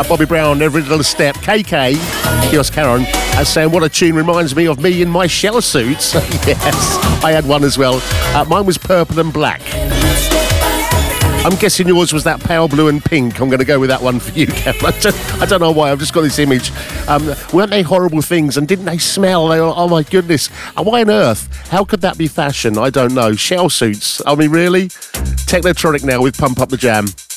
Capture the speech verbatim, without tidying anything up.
Uh, Bobby Brown, Every Little Step. K K, Kios Karen, uh, saying, what a tune reminds me of me in my shell suits. Yes, I had one as well. Uh, mine was purple and black. I'm guessing yours was that pale blue and pink. I'm going to go with that one for you, Kevin. I don't, I don't know why. I've just got this image. Um, weren't they horrible things? And didn't they smell? They were, oh, my goodness. And why on earth? How could that be fashion? I don't know. Shell suits. I mean, really? Technotronic now with Pump Up the Jam.